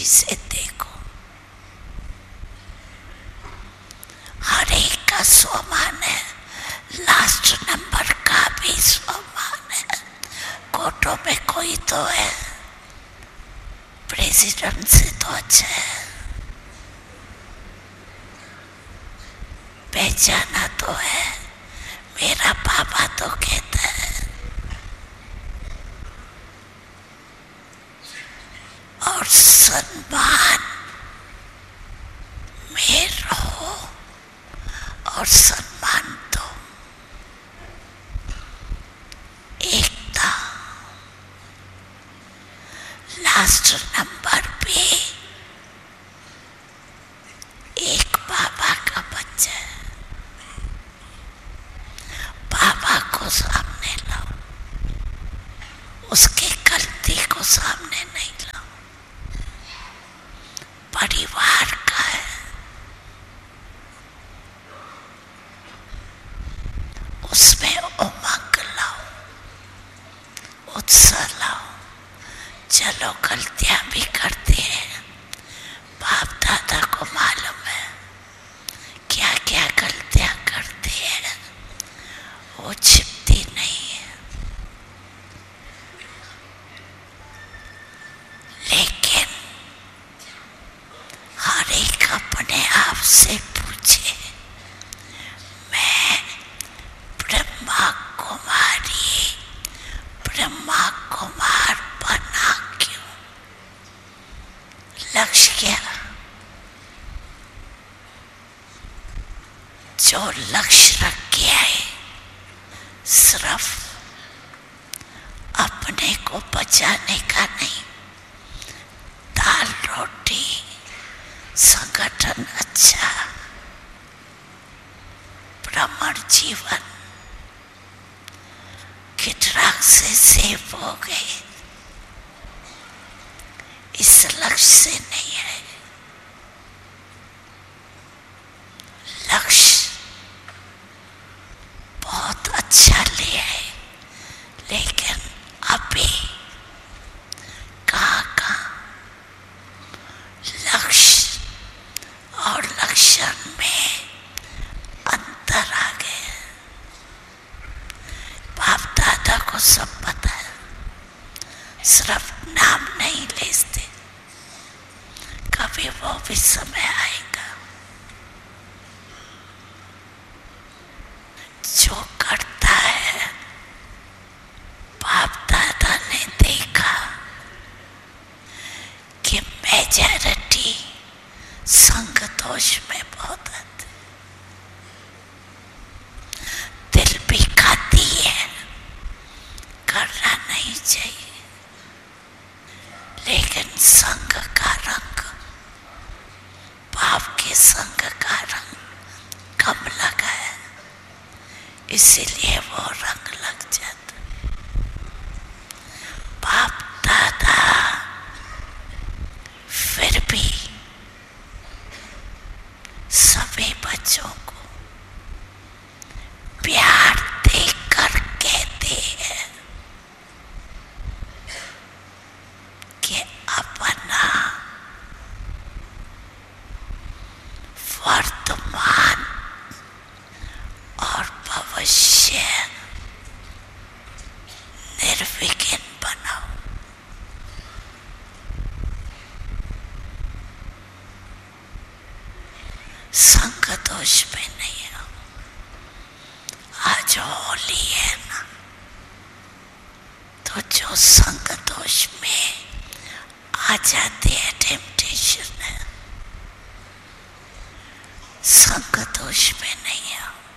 से देखो। हर एक का स्वमान है, लास्ट नंबर का भी स्वमान है। कोटों में कोई तो है, प्रेसिडेंट से तो अच्छा है, पहचाना तो है, मेरा पापा तो कहता है। और सम्मान में रहो और सम्मान दो। एकता, लास्ट नंबर पे एक बाबा का बच्चा है, बाबा को सामने लाओ, उसके गलती को सामने नहीं लाओ। परिवार का है, उसमें उमंग लाओ, उत्साह लाओ। चलो गलतियां भी करते हैं, बाप दादा को मालूम है क्या क्या गलतियां करते हैं, वो छिपती नहीं है। लेकिन हर एक अपने आप से पूछे, मैं ब्रह्मा कुमार बना क्यों? लक्ष्य क्या? जो लक्ष्य रख के आए सिर्फ अपने को बचाने का नहीं, दाल रोटी, संगठन अच्छा, भ्रमण जीवन के ड्रग से सेव हो गए, इस लक्ष्य से नहीं है। लक्ष्य बहुत अच्छा ले है, लेकिन अभी कहाँ लक्ष्य और लक्षण में अंतर आ गया। बाप दादा को सब पता है, सिर्फ नाम नहीं लेते। कभी वो भी समय आएगा, जो करता है बाप दादा ने देखा कि मेजॉरिटी संग दोष में बहुत आते, दिल भी खाती है, करना नहीं चाहिए, लेकिन संग का रंग, बाप के संग का रंग कम लगा है, इसीलिए वो रंग लग जाता। बाप दादा फिर भी सभी बच्चों को प्यार देकर कहते हैं कि अपना वर्तमान और भविष्य निर्विघ्न बनाओ। संग दोष में नहीं हो। आज होली है ना, तो जो संग दोष में आ जाते हैं, टेम्पटेशन है, संग दोष में नहीं हो।